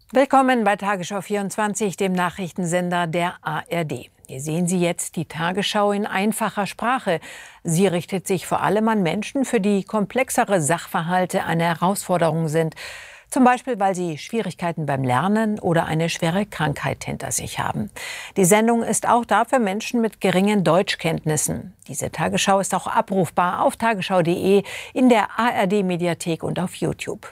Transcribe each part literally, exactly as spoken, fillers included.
Willkommen bei Tagesschau vierundzwanzig, dem Nachrichtensender der A R D. Hier sehen Sie jetzt die Tagesschau in einfacher Sprache. Sie richtet sich vor allem an Menschen, für die komplexere Sachverhalte eine Herausforderung sind. Zum Beispiel, weil sie Schwierigkeiten beim Lernen oder eine schwere Krankheit hinter sich haben. Die Sendung ist auch da für Menschen mit geringen Deutschkenntnissen. Diese Tagesschau ist auch abrufbar auf tagesschau punkt de, in der A R D-Mediathek und auf YouTube.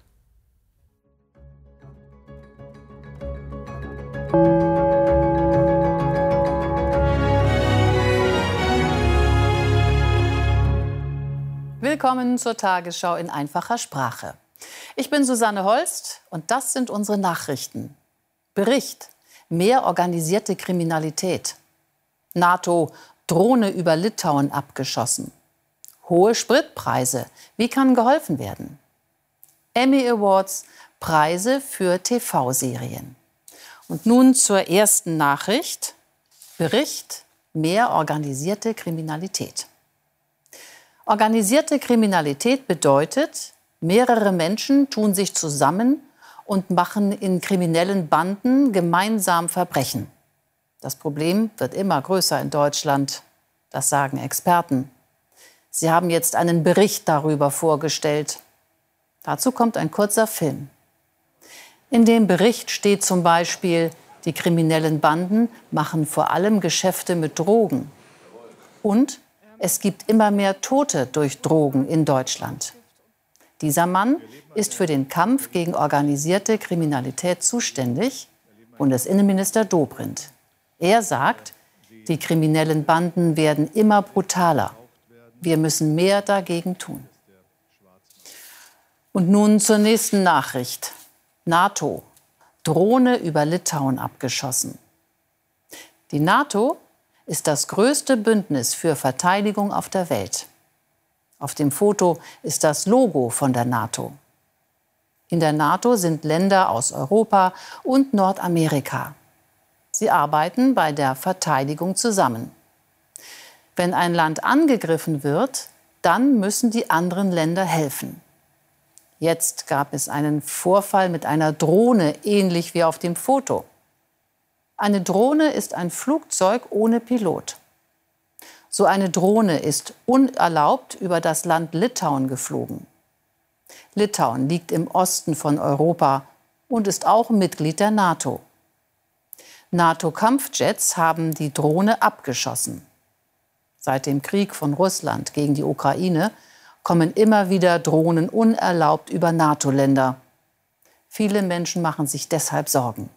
Willkommen zur Tagesschau in einfacher Sprache. Ich bin Susanne Holst und das sind unsere Nachrichten. Bericht: Mehr organisierte Kriminalität. NATO: Drohne über Litauen abgeschossen. Hohe Spritpreise. Wie kann geholfen werden? Emmy Awards: Preise für T V-Serien. Und nun zur ersten Nachricht. Bericht: Mehr organisierte Kriminalität. Organisierte Kriminalität bedeutet, mehrere Menschen tun sich zusammen und machen in kriminellen Banden gemeinsam Verbrechen. Das Problem wird immer größer in Deutschland, das sagen Experten. Sie haben jetzt einen Bericht darüber vorgestellt. Dazu kommt ein kurzer Film. In dem Bericht steht zum Beispiel, die kriminellen Banden machen vor allem Geschäfte mit Drogen. Und es gibt immer mehr Tote durch Drogen in Deutschland. Dieser Mann ist für den Kampf gegen organisierte Kriminalität zuständig, Bundesinnenminister Dobrindt. Er sagt, die kriminellen Banden werden immer brutaler. Wir müssen mehr dagegen tun. Und nun zur nächsten Nachricht. NATO: Drohne über Litauen abgeschossen. Die NATO ist das größte Bündnis für Verteidigung auf der Welt. Auf dem Foto ist das Logo von der NATO. In der NATO sind Länder aus Europa und Nordamerika. Sie arbeiten bei der Verteidigung zusammen. Wenn ein Land angegriffen wird, dann müssen die anderen Länder helfen. Jetzt gab es einen Vorfall mit einer Drohne, ähnlich wie auf dem Foto. Eine Drohne ist ein Flugzeug ohne Pilot. So eine Drohne ist unerlaubt über das Land Litauen geflogen. Litauen liegt im Osten von Europa und ist auch Mitglied der NATO. NATO-Kampfjets haben die Drohne abgeschossen. Seit dem Krieg von Russland gegen die Ukraine kommen immer wieder Drohnen unerlaubt über NATO-Länder. Viele Menschen machen sich deshalb Sorgen.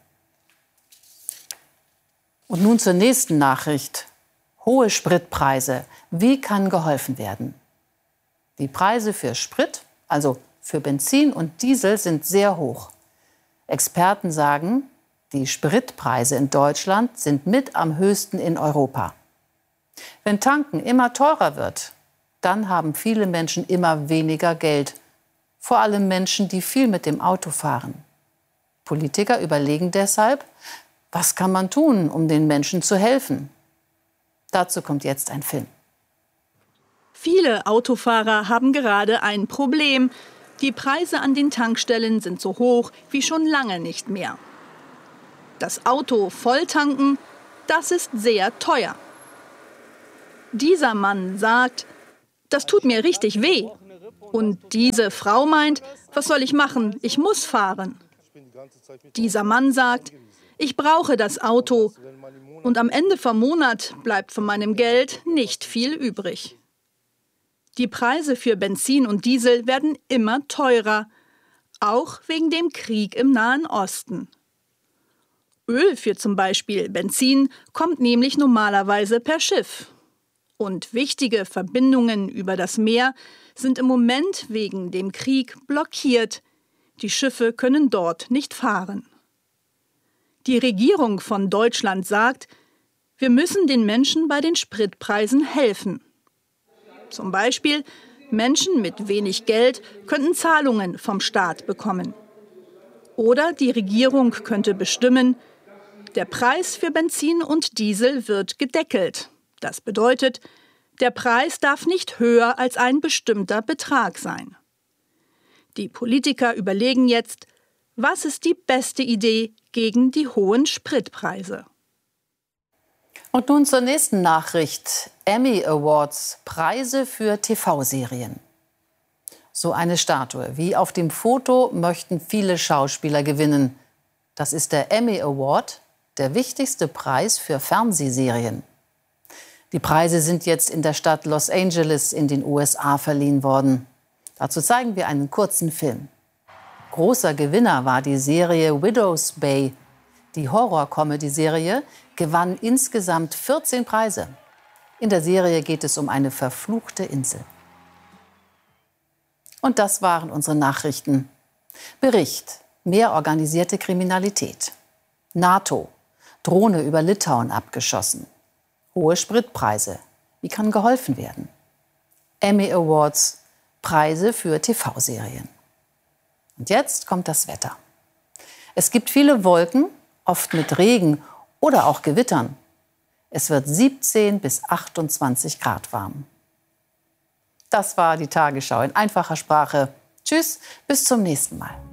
Und nun zur nächsten Nachricht. Hohe Spritpreise. Wie kann geholfen werden? Die Preise für Sprit, also für Benzin und Diesel, sind sehr hoch. Experten sagen, die Spritpreise in Deutschland sind mit am höchsten in Europa. Wenn Tanken immer teurer wird, dann haben viele Menschen immer weniger Geld. Vor allem Menschen, die viel mit dem Auto fahren. Politiker überlegen deshalb, was kann man tun, um den Menschen zu helfen? Dazu kommt jetzt ein Film. Viele Autofahrer haben gerade ein Problem. Die Preise an den Tankstellen sind so hoch wie schon lange nicht mehr. Das Auto volltanken, das ist sehr teuer. Dieser Mann sagt, das tut mir richtig weh. Und diese Frau meint, was soll ich machen? Ich muss fahren. Dieser Mann sagt, ich brauche das Auto und am Ende vom Monat bleibt von meinem Geld nicht viel übrig. Die Preise für Benzin und Diesel werden immer teurer, auch wegen dem Krieg im Nahen Osten. Öl für zum Beispiel Benzin kommt nämlich normalerweise per Schiff. Und wichtige Verbindungen über das Meer sind im Moment wegen dem Krieg blockiert. Die Schiffe können dort nicht fahren. Die Regierung von Deutschland sagt, wir müssen den Menschen bei den Spritpreisen helfen. Zum Beispiel Menschen mit wenig Geld könnten Zahlungen vom Staat bekommen. Oder die Regierung könnte bestimmen, der Preis für Benzin und Diesel wird gedeckelt. Das bedeutet, der Preis darf nicht höher als ein bestimmter Betrag sein. Die Politiker überlegen jetzt, Was ist die beste Idee gegen die hohen Spritpreise? Und nun zur nächsten Nachricht. Emmy Awards, Preise für T V-Serien. So eine Statue wie auf dem Foto möchten viele Schauspieler gewinnen. Das ist der Emmy Award, der wichtigste Preis für Fernsehserien. Die Preise sind jetzt in der Stadt Los Angeles in den U S A verliehen worden. Dazu zeigen wir einen kurzen Film. Großer Gewinner war die Serie Widow's Bay. Die Horror-Comedy-Serie gewann insgesamt vierzehn Preise. In der Serie geht es um eine verfluchte Insel. Und das waren unsere Nachrichten. Bericht: mehr organisierte Kriminalität. NATO: Drohne über Litauen abgeschossen. Hohe Spritpreise: wie kann geholfen werden? Emmy Awards: Preise für T V-Serien. Und jetzt kommt das Wetter. Es gibt viele Wolken, oft mit Regen oder auch Gewittern. Es wird siebzehn bis achtundzwanzig Grad warm. Das war die Tagesschau in einfacher Sprache. Tschüss, bis zum nächsten Mal.